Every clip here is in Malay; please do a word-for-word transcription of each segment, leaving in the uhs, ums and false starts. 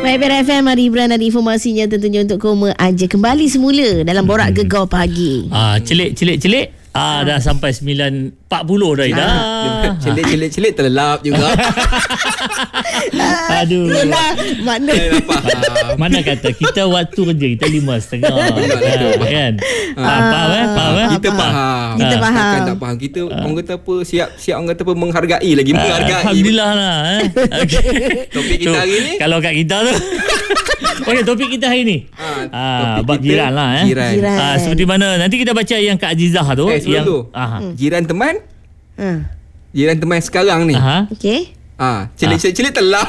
Happy F M, hari Ibran ada informasinya tentunya untuk koma aja kembali semula dalam Borak hmm. Gegar Pagi. Ah, celik celik celik. Ah, dah sampai sembilan empat puluh dah dah. Celik celik celik terlelap juga. Aduh. Itulah makna. Mana kata kita waktu kerja kita lima setengah. Kan? Ah, faham eh? Faham eh? Kita faham. Kita faham. Takkan tak faham. Kita orang kata apa, siap siap orang kata apa, menghargai lagi menghargai. Alhamdulillah lah eh. Okay. Topik kita hari ni. Kalau kat kita tu. Okey, topik kita hari ni. Ah, bab jiran lah eh. Jiran. Jiran. Ah, seperti mana? Nanti kita baca yang Kak Azizah tu. Eh, sebelum yang tu. ah. Jiran teman. Ha. Jiran teman sekarang ni. Aha. Okey. Ah, celik celik celik terlap.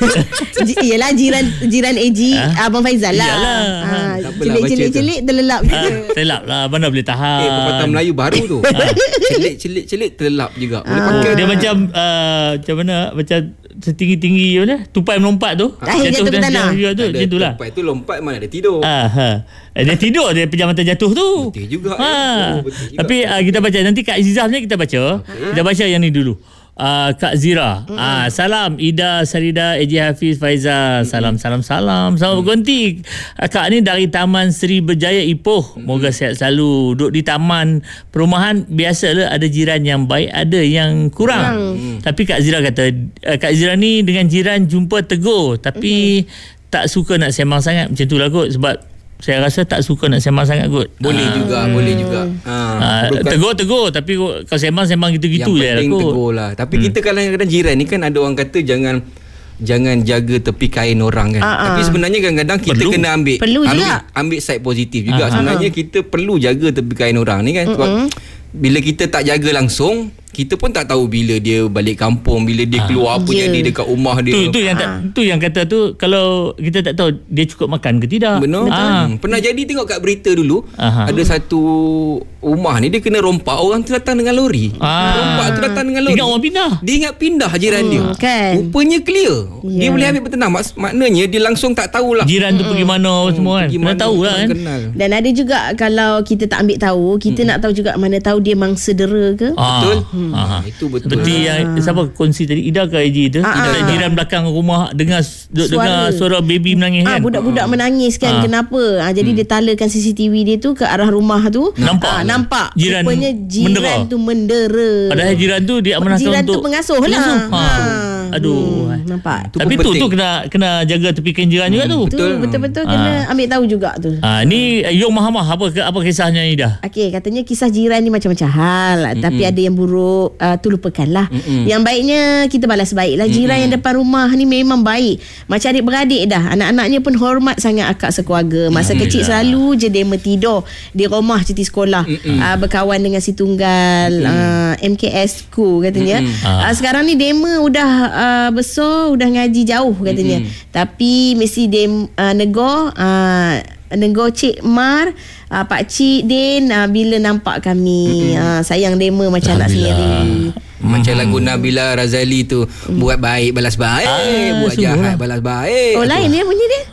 J- Yelah jiran jiran A G Ha? Abang Faizal lah. Iyalah. Ha, Tak apalah, celik baca celik tu. celik terlelap je. Ah, telap lah, mana boleh tahan. Eh, pepatah Melayu baru tu. Celik celik celik terlap juga. Boleh Ah. pakai. Dia macam uh, macam mana? Macam setinggi-tinggi mana? Tupai melompat tu. Akhir jatuh ke dan tanah. jatuh tu, Ada macam itulah. tempat tu lompat mana ada tidur. Ah, ha. Eh, dia tidur dia pejam mata jatuh tu. Betul juga, Ha. eh. Oh, betul juga. Tapi uh, kita baca nanti Kak Azizah punya kita baca. Okay. Kita baca yang ni dulu. Uh, Kak Zira. Mm. Uh, salam Ida, Sarida, A J Hafiz, Faizal. Mm. Salam salam salam. Selamat berganti. Uh, Kak ni dari Taman Seri Berjaya Ipoh. Mm. Moga sihat selalu. Duduk di taman perumahan, biasalah ada jiran yang baik, ada yang kurang. Mm. Tapi Kak Zira kata uh, Kak Zira ni dengan jiran jumpa tegur, tapi mm. tak suka nak sembang sangat. Macam tu lah kot. Sebab saya rasa tak suka nak sembang sangat kot. Boleh Ah. juga, boleh juga. Ha, Ah, tegur-tegur, tapi kalau sembang-sembang gitu-gitu je yang lah penting kot. tegur lah. Tapi hmm. kita kadang-kadang jiran ni kan ada orang kata jangan jangan jaga tepi kain orang kan. Ah, Tapi ah. sebenarnya kadang-kadang kita Perlu. kena ambil Perlu ambil, juga. ambil side positif juga. Ah, Sebenarnya kita perlu jaga tepi kain orang ni kan. Sebab Mm-mm. bila kita tak jaga langsung, kita pun tak tahu bila dia balik kampung, bila dia keluar apa Yeah. jadi dekat rumah dia. Tu tu yang tak, tu yang kata tu, kalau kita tak tahu dia cukup makan ke tidak. Benar. Ah. Hmm. Pernah jadi tengok kat berita dulu, Aha. ada satu rumah ni dia kena rompak, orang tu datang dengan lori. Ah. Rompak tu datang dengan lori. Ingat orang pindah. Dia ingat pindah jiran Hmm, dia. kan? Rupanya clear. Dia Ya. boleh ambil bertenang. Mak, maknanya dia langsung tak tahulah. Jiran tu pergi mana apa semua kan. Pergi Mana tahu lah kan. kenal. Dan ada juga kalau kita tak ambil tahu, kita nak tahu juga mana tahu dia mangsa dera ke. Ah. Betul? Ah. Itu betul. Seperti yang siapa kongsi tadi, Ida ke A J tu. Ah, Kita ah. jiran belakang rumah dengar Suara. dengar suara baby menangis Ah, kan. budak-budak menangis kan. Ah. Kenapa? Ah, jadi dia talakan C C T V dia tu ke arah rumah tu. Nampak. Ah, nampak. Jiran Rupanya jiran mendera. tu mendera. Padahal jiran tu dia amanahkan Jiran untuk tu pengasuh lah. pengasuh. Ha. Ha. Aduh. Hmm, nampak. Itu Tapi pun tu tu penting. kena kena jaga tepi kain jiran juga tu. Tu betul-betul Ah. kena ambil tahu juga tu. Ah, ni Yung Mahamah, apa apa kisahnya Ida? Okey, katanya kisah jiran ni macam-macam hal. Mm-mm. Tapi ada yang buruk, uh, tu lupakanlah. Mm-mm. Yang baiknya kita balas baiklah. Jiran Mm-mm. yang depan rumah ni memang baik. Macam adik-beradik dah. Anak-anaknya pun hormat sangat akak sekeluarga. Masa kecil selalu je demo tidur di rumah cuti sekolah. Uh, berkawan dengan si tunggal uh, M K S ku katanya. Uh, sekarang ni demo udah uh, besar, udah ngaji jauh katanya. Tapi mesti dem uh, nego uh, nego Cik Mar, uh, Pak Cik Din uh, bila nampak kami. Uh, sayang demo macam anak sendiri. Macam lagu Nabila Razali tu, buat baik balas baik, Ah, buat sungguh jahat lah. balas baik. Oh, lain dia bunyi dia.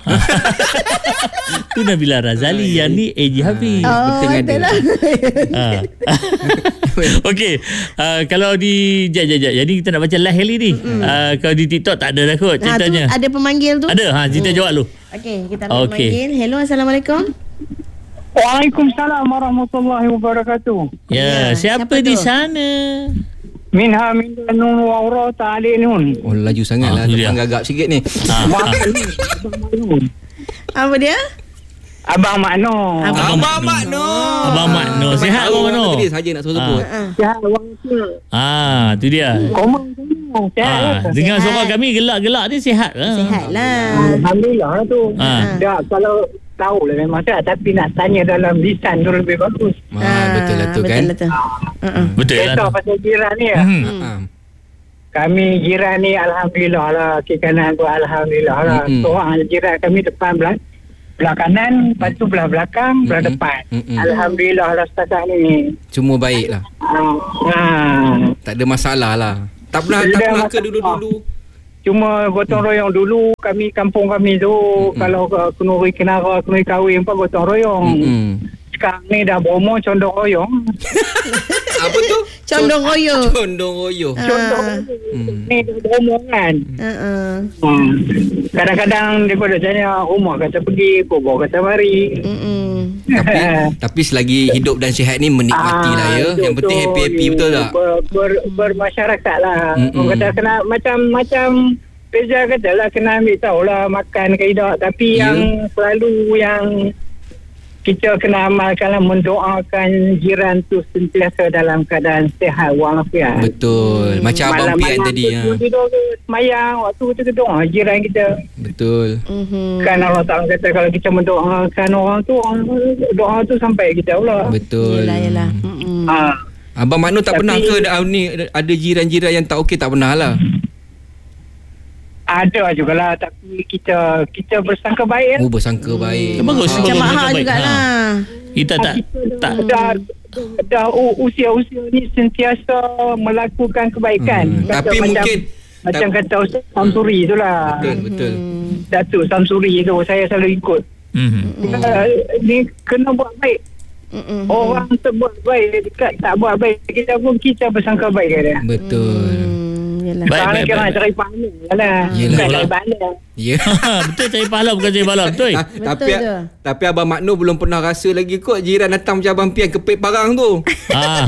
Tu Nabila Razali, yang ni A J Hafiz. Oh, betul ada. betul lah. Ah. Okey, uh, kalau di jap jap jap. Jadi kita nak baca live hari ni. Uh, kalau di TikTok tak ada dah kot Ha, tu ceritanya. ada pemanggil tu. Ada, ha cerita jawab lu. Okey, kita ambil Okey. pemanggil. Hello, Assalamualaikum. Waalaikumsalam warahmatullahi wabarakatuh. Ya, Ya, siapa, siapa di tu? sana? Minha min nun wa ura ta'alinun. Oh, laju sangat Ah, lah. tu dia. Depan gagap sikit ni. Ha. Apa dia? Abang Makno. Abang Abang Mak Noh. Abang Mak Noh. Sihat Abang Mak Noh? Tadi saja nak sebut-sebut. Ya, abang tu. Ah, tu dia. Koma semua. Ah, Sihat. dengar Sihat. suara kami gelak-gelak ni sihat lah. Sihat lah. Alhamdulillah lah tu. Ah. Tak, kalau tahu lah memang sihat. Tapi nak tanya dalam lisan tu lebih bagus. Ah, betul lah tu kan. Betul lah tu. Uh-uh. Betul Saya lah. tahu pasal jiran ni ya. Hmm. Ah. Kami jiran ni Alhamdulillah lah. Kiri kanan tu Alhamdulillah lah. Mm-mm. Seorang jiran kami depan belah, belah kanan. Lepas tu belah belakang, belah Mm-mm. depan. Mm-mm. Alhamdulillah lah setakat ni. Semua baik lah. Ah, ah. Tak ada masalah lah. Tak pernah, Tidak tak pernah ke masalah. dulu-dulu. Cuma gotong royong dulu kami kampung kami tu Mm-mm. kalau uh, kenuri kenara kenuri kahwin pun gotong royong. Mm-mm. Sekarang ni dah Bromo condong royong. Apa tu? Condong royo. Condong royo. Contoh Hmm. ni beromongan. Uh-uh. Hmm. Kadang-kadang dia pada tanya rumah kata pergi, kubur kata mari. Mm-mm. Tapi tapi selagi hidup dan sihat ni menikmatilah ya. betul, Yang penting betul. happy-happy, betul tak? Ber, ber, bermasyarakat lah. Mm-mm. Orang kata kena macam-macam Reza kata lah kena ambil tahulah makan ke tidak. Tapi Ya. yang selalu yang kita kena amalkanlah mendoakan jiran tu sentiasa dalam keadaan sihat walafiat. Betul. Macam Abang Pian tadi. tu Ha. tidur ke semayang waktu kita doa jiran kita. Betul. Mhm. Kan Allah Ta'ala kata kalau kita mendoakan orang tu, doa tu sampai kita pula. Betul. Yelah, yelah. Mm-mm. Ha. Abang Makno tak Tapi- pernah ke ada, ni, ada jiran-jiran yang tak okey? Tak pernah lah. Ada jugalah, tapi kita kita bersangka baik. Oh, bersangka baik. Bagus. Macam bagus, Mak Ha baik. jugalah. Kita tak kita tak dah, dah, dah u- usia-usia ni sentiasa melakukan kebaikan. Hmm, tapi macam, mungkin macam tak- kata Ustaz Samsuri tu lah. Betul, betul. Datuk Samsuri tu saya selalu ikut. Mhm. Uh, ni kena buat baik. Mm-mm. Orang tu buat baik, dekat tak buat baik, kita pun kita bersangka baik kat dia. Betul. Hmm, yelah. Baik, Sekarang baik, kira baik, cari pahala lah. Yelah. Bukan cari pahala. Ya. Betul, cari pahala bukan cari pahala. Betul. Ah, tapi tu. tapi Abang Makno belum pernah rasa lagi kot jiran datang macam Abang Pian kepit parang tu. Ah.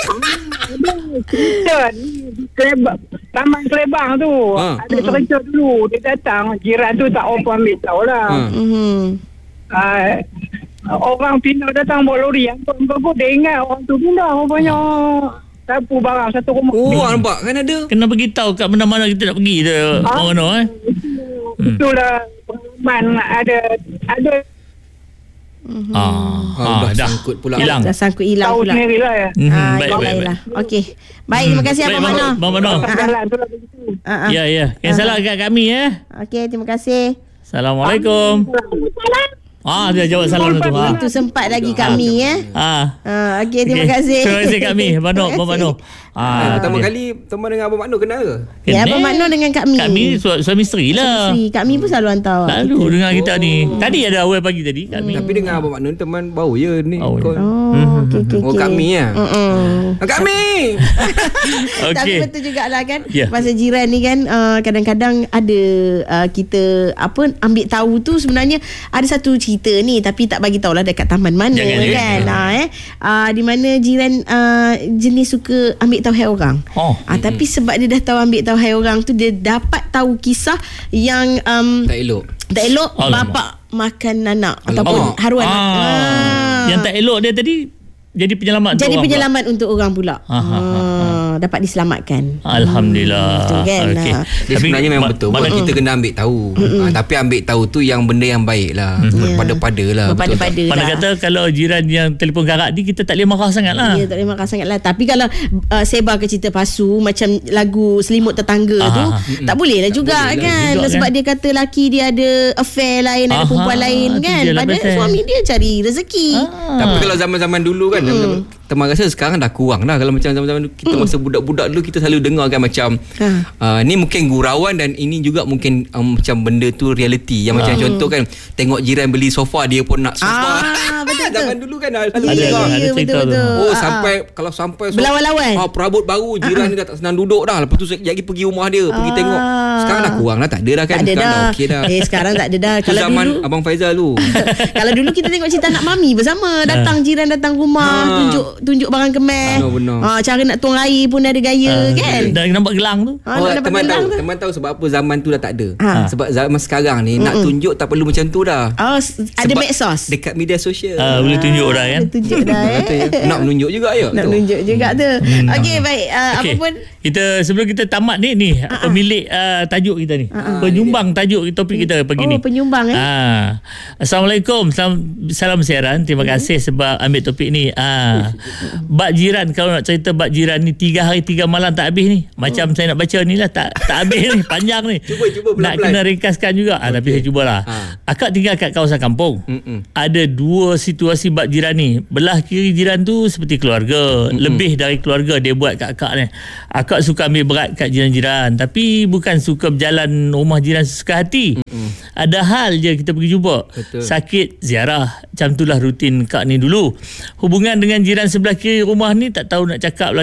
Cerita ni di Kelebang, Taman Kelebang tu. Ha. Ada cerita dulu. Dia datang, jiran tu tak apa ambil tahu lah. Ha. Mhm. Uh, orang pindah datang bawa lori. Apa-apa dia ingat orang tu pindah. Rupanya sapu barang satu rumah. Oh, nampak kan ada. Kena beritahu kat mana-mana kita nak pergi tu. Ah. Orang tu eh. Itulah pengalaman ada ada Ah, Ah, ah, dah dah sangkut pula. hilang. Dah sangkut hilang tahu pula. sendiri lah ya. Mhm, Ah, baik, yelah, baik, yelah. baik. Okey. Baik, terima kasih Baik, Abang Abang- Makno. Abang Makno. Jalan tu lah begitu. Ah, ah. Ya, ya. Yang salah kat kami ya. Okey, terima kasih. Assalamualaikum. Ah, dia jawab salam tu. Ah. Itu sempat lagi kami eh. Ah. Ah, okey, terima Okey. kasih. Terima kasih kami. Abang Nok, Abang Makno. Ah, Ah, pertama dia. kali teman dengan Abang Makno kenal ke? Ya, Abang Makno dengan Kak Mi. Kami su- suami isteri lah. Isteri. Kak Mi pun selalu hantar. Lalu dengar kita ni. Tadi ada awal pagi tadi Kak Mi. Tapi dengan Abang Makno ni teman baru je ni. Oh, Kau- Oh, okey, okey, Oh, okey. Kak Mi ya? Mm-mm. Ah, Kak Mi! Tapi Okey. betul jugalah kan. Ya. Pasal jiran ni kan uh, kadang-kadang ada uh, kita apa ambil tahu tu sebenarnya ada satu cerita ni tapi tak bagi tahulah dekat taman mana. Jangan, kan. jangan. Ah eh uh, di mana jiran uh, jenis suka ambil tahu hai orang. Oh. Ah tapi sebab dia dah tahu ambil tahu hai orang tu dia dapat tahu kisah yang um, Tak elok. tak elok Alamak. bapak makan anak Alamak. ataupun haruan. Ah. Ah. Yang tak elok dia tadi jadi penyelamat Jadi untuk orang penyelamat untuk orang pula. Ah, ah, Ah, dapat diselamatkan. pula. Alhamdulillah. Betul kan? Okey. Ah. Dia sebenarnya memang ma- betul. Mana Mana kita kena ambil tahu. Ha, tapi ambil tahu tu yang benda yang baik lah. Berpada-pada lah. betul tak? Berpada-pada Mana lah. kata kalau jiran yang telefon karat ni kita tak boleh marah sangat lah. Ya, tak boleh marah sangat lah. Tapi kalau uh, sebar ke cerita pasu macam lagu Selimut Tetangga Ah, tu, ah, tak boleh lah juga boleh lah kan. juga Sebab kan. dia kata laki dia ada affair lain, ada Aha, perempuan lain tu kan. dia lah Padahal pasal. suami dia cari rezeki. Ah. Tapi kalau zaman-zaman dulu kan hmm. Teman rasa sekarang dah kurang dah. Kalau macam zaman-zaman dulu kita masa budak-budak dulu kita selalu dengar kan macam Ha. uh, ni mungkin gurauan dan ini juga mungkin um, macam benda tu reality. Yang macam contoh kan tengok jiran beli sofa dia pun nak sofa. Ah, betul tu. Zaman dulu kan dah selalu Ada, dengar. ada, ada Ya, cerita tu. betul-betul. Oh Ah, sampai kalau sampai so- Berlawan-lawan. Ah perabot baru jiran ni dah tak senang duduk dah. Lepas tu sekejap lagi pergi rumah dia, pergi Ah. tengok. Sekarang dah kurang dah, tak ada dah kan. Tak ada Sekarang dah. dah okey dah. Eh, sekarang tak ada dah. Tu Kalau zaman dulu Abang Faizal tu. kalau dulu kita tengok cerita anak mami bersama, datang jiran datang rumah, Ha. tunjuk tunjuk barang kemas. Benar, benar. Ah, cara nak tuang air pun ada gaya kan. Dah nampak gelang tu. Ah, Oh, nak dapat teman gelang tahu, tu. teman tahu sebab apa zaman tu dah tak ada. Ha. Sebab zaman sekarang ni nak tunjuk tak perlu macam tu dah. Oh, s- ada Sebab medsos. Dekat media sosial. Ah, boleh tunjuk dah kan. Ada tunjuk dah eh. Betul ya. Nak menunjuk juga ya. Nak tu. tunjuk juga tu. Okey, baik. Uh, apa Okey. pun Kita sebelum kita tamat ni ni pemilik uh, tajuk kita ni. Penyumbang tajuk topik kita pagi oh, ni. penyumbang eh. Ah. Assalamualaikum. Salam, salam siaran. Terima kasih sebab ambil topik ni. Ah. Bab jiran, kalau nak cerita bab jiran ni tiga hari tiga malam tak habis ni. Macam saya nak baca ni lah tak tak habis ni, panjang ni. Cuba, cuba Nak pelan-pelan. kena ringkaskan juga. Ah, tapi saya cubalah. Ah. Akak tinggal kat kawasan kampung. Mm-mm. Ada dua situasi bab jiran ni. Belah kiri jiran tu seperti keluarga. Mm-mm. Lebih dari keluarga dia buat kat akak ni. Akak suka ambil berat kat jiran-jiran. Tapi bukan suka berjalan rumah jiran sesuka hati. Mm-mm. Ada hal je kita pergi jumpa. Betul. Sakit, ziarah. Macam itulah rutin kak ni dulu. Hubungan dengan jiran sebelah kiri rumah ni tak tahu nak cakap lah kan.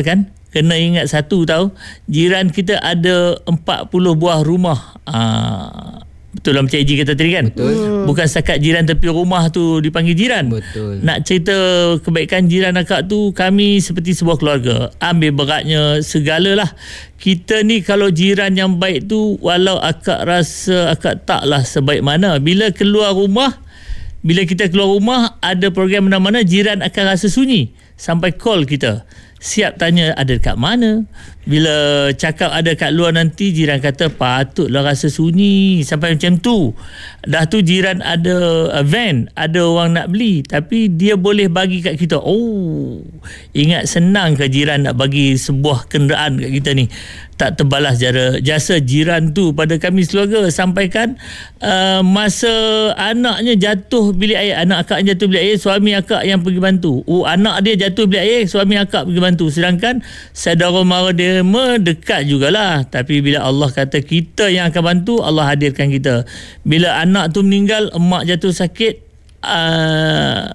kena ingat satu tahu, jiran kita ada empat puluh buah rumah. Ah, betul lah macam Eji kata tadi kan. Betul. Bukan setakat jiran tepi rumah tu dipanggil jiran. Betul. Nak cerita kebaikan jiran akak tu, kami seperti sebuah keluarga. Ambil beratnya segalalah. Kita ni kalau jiran yang baik tu, walau akak rasa akak taklah sebaik mana, bila keluar rumah, bila kita keluar rumah, ada program mana-mana, jiran akan rasa sunyi sampai call kita. Siap tanya ada dekat mana. Bila cakap ada kat luar nanti, jiran kata patutlah rasa sunyi sampai macam tu. Dah tu jiran ada uh, van, ada orang nak beli, tapi dia boleh bagi kat kita. Oh, ingat senang ke jiran nak bagi sebuah kenderaan kat kita ni? Tak terbalas jasa, jasa jiran tu pada kami sekeluarga. Sampaikan uh, masa anaknya jatuh bilik air, anak akak jatuh bilik air, suami akak yang pergi bantu. Oh, anak dia jatuh bilik air, suami akak pergi bantu. Sedangkan saudara mara dia dekat jugalah. Tapi bila Allah kata kita yang akan bantu, Allah hadirkan kita. Bila anak tu meninggal, emak jatuh sakit, uh,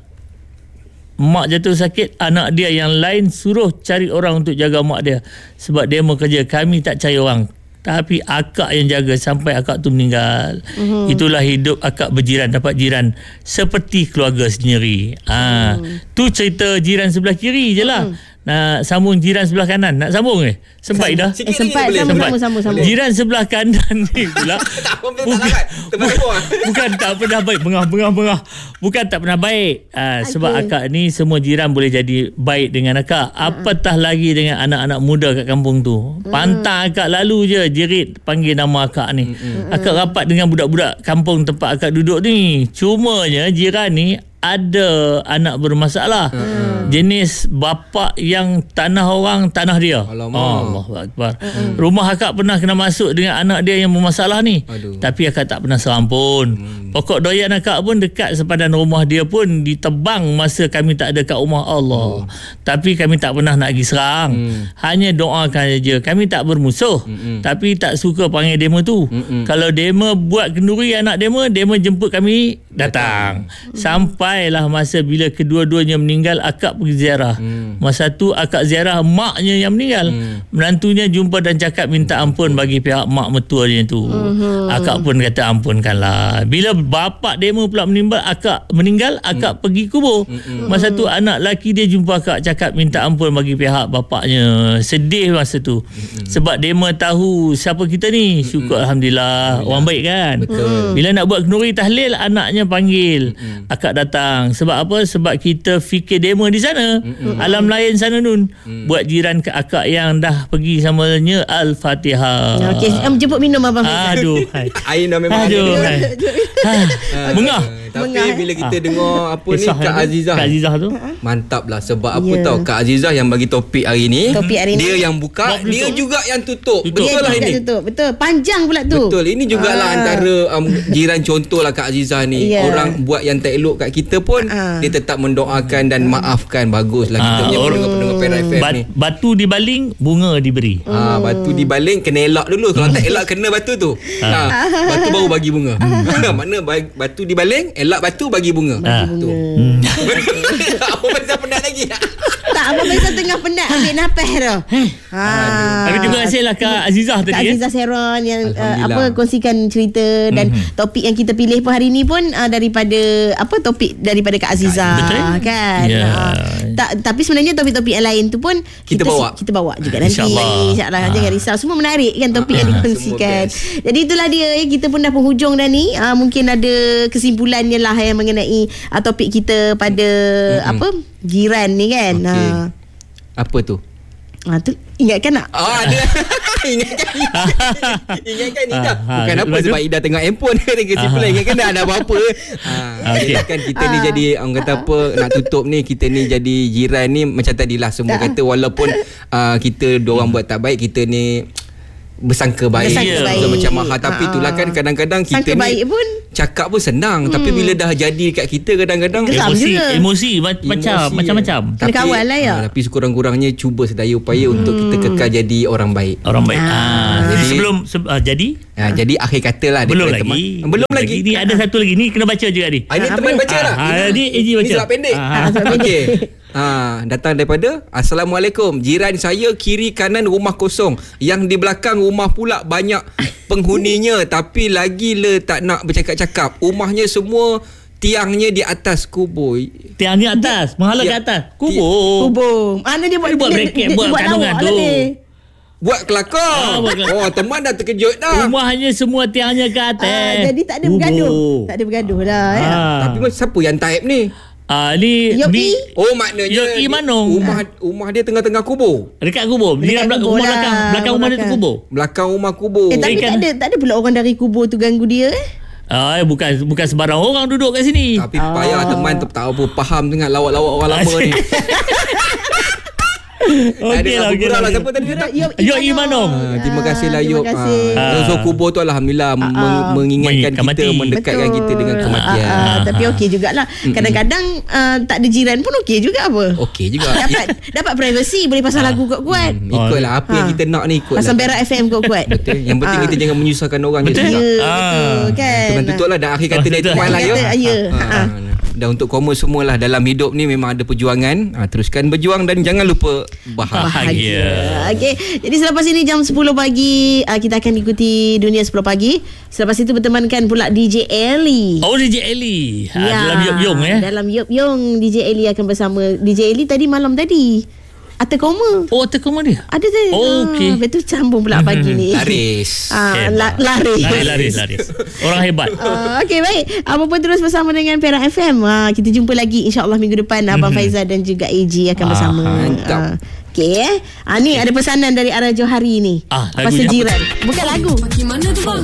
mak jatuh sakit, anak dia yang lain suruh cari orang untuk jaga mak dia. Sebab dia mau kerja, kami tak cari orang, tapi akak yang jaga sampai akak tu meninggal. Mm-hmm. Itulah hidup akak berjiran, dapat jiran seperti keluarga sendiri. Ha, mm. Tu cerita jiran sebelah kiri je lah. Mm. Nak sambung jiran sebelah kanan. Nak sambung ke? Sempat dah? Eh, sempat, sambung, sambung, sambung, sambung. Jiran sebelah kanan ni pula bukan, bukan tak pernah baik. Bengah, bengah, bengah. Bukan tak pernah baik. Ha, okay. Sebab akak ni semua jiran boleh jadi baik dengan akak. Apatah uh-huh. lagi dengan anak-anak muda kat kampung tu. Uh-huh. Pantang akak lalu je jerit panggil nama akak ni. Uh-huh. Akak rapat dengan budak-budak kampung tempat akak duduk ni. Cumanya jiran ni ada anak bermasalah. Hmm. Jenis bapa yang tanah orang, tanah dia. Alamak. Oh, Allahu Akbar. Hmm. Rumah akak pernah kena masuk dengan anak dia yang bermasalah ni. Aduh. Tapi akak tak pernah serampun. Hmm. Pokok doyan akak pun dekat sepadan rumah dia pun ditebang masa kami tak ada kat rumah Allah. Hmm. Tapi kami tak pernah nak pergi serang. Hmm. Hanya doakan saja. Kami tak bermusuh. Hmm. Tapi tak suka panggil demo tu. Hmm. Kalau demo buat kenduri anak demo, demo jemput kami datang. Hmm. Sampai lah masa bila kedua-duanya meninggal, akak pergi ziarah. Hmm. Masa tu akak ziarah maknya yang meninggal. Hmm. Menantunya jumpa dan cakap minta ampun bagi pihak mak mertua dia tu. Hmm. Akak pun kata ampunkanlah. Bila bapa demo pula meninggal, akak meninggal, akak hmm. pergi kubur. Hmm. Masa tu anak laki dia jumpa akak cakap minta ampun bagi pihak bapaknya. Sedih masa tu. Hmm. Sebab demo tahu siapa kita ni. Syukur hmm. Alhamdulillah. Orang baik kan. Betul. Bila nak buat kenduri tahlil, anaknya panggil. Hmm. Akak datang. Sebab apa? Sebab kita fikir demo di sana. Mm-mm. Alam lain sana nun. Mm. Buat jiran ke akak yang dah pergi samanya Al-Fatihah. Okey, um, jemput minum Abang Faizal. Aduh. Air dah memang Aduh. Mengah. Tapi Mengah. bila kita dengar apa ni Kisah Kak Azizah. Kak Azizah tu. Mantap lah. Sebab apa Yeah. tahu Kak Azizah yang bagi topik hari ni. Topik hari dia ni. yang buka, Tutup. dia juga yang tutup. Tutup. Betul lah Dia ini. tutup. Betul. Panjang pula tu. Betul. Ini jugalah Ah. antara um, jiran contoh lah Kak Azizah ni. Yeah. Orang buat yang tak elok kat kita pun Ah. dia tetap mendoakan dan maafkan. Baguslah kita Ah, punya orang- pendengar-pendengar Perak F M Bat, ni. batu dibaling, bunga diberi. Ha, batu dibaling kena elak dulu. Kalau tak elak kena batu tu. Ha, batu baru bagi bunga. Mana bag- batu dibaling, elak batu bagi bunga. Ah. Tu. Hmm. Apa pasal penat lagi? Tak, Abang Faizal tengah penat ambil nafas tu. Ha. Tapi terima kasihlah Kak Azizah Kak tadi. eh. Azizah Seron yang uh, Alhamdulillah. apa kongsikan cerita dan Mhm. topik yang kita pilih pun hari ni pun uh, daripada apa topik daripada Kak Azizah. Betul. Kan. Ya. Ha. Tak, tapi sebenarnya topik-topik yang lain tu pun Kita bawa. kita bawa juga nanti. InsyaAllah. InsyaAllah. Ha. Jangan risau. Semua menarik kan topik Ha. yang Semua dikongsikan. best. Jadi itulah dia. eh. Kita pun dah penghujung dah ni. Uh, mungkin ada kesimpulannya lah yang mengenai uh, topik kita pada Mm-mm. apa jiran ni kan. Okey. Ha. Apa tu? Ha, tu ingatkan tak? Oh, ada. Ingatkan Ida. Ingatkan Ida. Ha, ha, Bukan apa lepas tu? sebab Ida tengok handphone. Dia kesimpulan. Ingatkan dah ada apa-apa. Ha, Okey. kan kita ni jadi orang kata apa nak tutup ni, kita ni jadi jiran ni macam tadilah semua kata walaupun uh, kita dua orang buat tak baik, kita ni bersangka baik, Bersangka bersangka baik. macam mahal. Tapi Ha. itulah kan kadang-kadang kita Sangka ni baik pun cakap pun senang, tapi bila dah jadi kat kita kadang-kadang Geram Emosi, juga. emosi ma- macam Emosi, macam-macam. Kena kawal lah ya. ah, Tapi sekurang-kurangnya cuba sedaya upaya untuk kita kekal jadi orang baik. Orang baik. Ah. Ah, jadi Jadi- sebelum se- ah, jadi Ha, jadi akhir kata lah belum daripada lagi. teman. Belum lagi. Ni ada satu lagi ni kena baca juga ni. Ah, ini Ah, teman apa? baca lah. Ah, Ini- ni Eji baca. Ini sebab pendek. Ah, sebab pendek. Okey. Ha, datang daripada Assalamualaikum. Jiran saya kiri kanan rumah kosong. Yang di belakang rumah pula banyak penghuninya. Tapi lagi le tak nak bercakap-cakap. Rumahnya semua tiangnya di atas kubur. Tiangnya atas, menghala Ya. ke atas. Kubur. Kubur. Mana dia buat Dia buat bracket, buat kandungan lawak tu. lah dia. Buat kelakar. Ah, buat kelakar. Oh, teman dah terkejut dah. Rumahnya semua tiangnya ke atas. Ah, jadi tak ada Kubur. bergaduh. Tak ada bergaduh dah ya. Ah. Tapi siapa yang type ni? Ah, ni Yok bi- I. Oh, maknanya Yok I dia- Manong. Rumah rumah dia tengah-tengah kubur. Dekat kubur. Dia Dekat belak- kubur rumah lah. belakang, belakang rumah dia tu Belakang. kubur. Belakang rumah kubur. Eh tapi Ikan- tak ada tak ada pula orang dari kubur tu ganggu dia eh. Ah, bukan bukan sembarang orang duduk kat sini. Tapi payah teman tu tak apa faham sangat lawak-lawak orang lama ni. Okey lah, okey lah. lah. Siapa tadi kata? Yok Yok I Manong. Ah, terima kasih lah Terima Yok. kasih. Ah, so kubur tu alhamdulillah meng- mengingatkan Mengingatkan kita, mati. mendekatkan Betul. kita dengan kematian. Ah, ah, tapi okey jugalah. Kadang-kadang ah, tak ada jiran pun okey juga apa. Okey juga. Dapat dapat privacy, boleh pasang lagu kuat-kuat. Hmm, ikutlah apa yang Ah. kita nak ni ikut. Pasang Berak F M kuat-kuat. Betul. Yang penting kita jangan menyusahkan orang. Betul. je Ya, susah. Ah. betul kan. Teman tutup lah. Dah akhir kata Oh, dia betul. teman lah Akhir ya. kata, ya. Ah, Ah. Dan untuk kamu semualah dalam hidup ni memang ada perjuangan. Ah, teruskan berjuang dan jangan lupa bahagia. Bahagia. Okey, jadi selepas ini jam sepuluh pagi uh, kita akan ikuti Dunia sepuluh pagi. Selepas itu bertemankan pula D J Ellie. Oh, D J Ellie. Ha, Ya, dalam Yop Yong eh. Dalam Yop Yong D J Ellie akan bersama D J Ellie tadi malam tadi. Atas koma. Oh, terkoma dia. Ada tadi. Oh, okey. Ah, betul sambung pula pagi ni. Laris. Ah, Hebat. la, lari. Lari, lari, lari. Orang hebat. Uh, Okey baik. Apa pun terus bersama dengan Perak F M. Uh, kita jumpa lagi insya-Allah minggu depan. Abang Faizal dan juga A G akan bersama. mantap. Uh, Okey eh. Ah ni ada pesanan dari arah Johari ni. Ah, Apa lagu ni apa sejiran? Bukan lagu. Bagaimana tu bang?